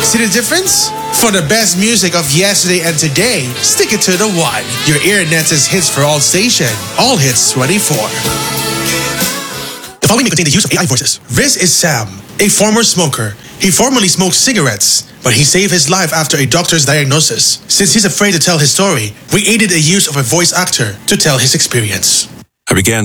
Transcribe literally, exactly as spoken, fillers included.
See the difference? For the best music of yesterday and today, stick it to the one. Your Earnet's hits for all station. All hits twenty-four. The following may contain the use of A I voices. This is Sam, a former smoker. He formerly smoked cigarettes, but he saved his life after a doctor's diagnosis. Since he's afraid to tell his story, we aided the use of a voice actor to tell his experience. I began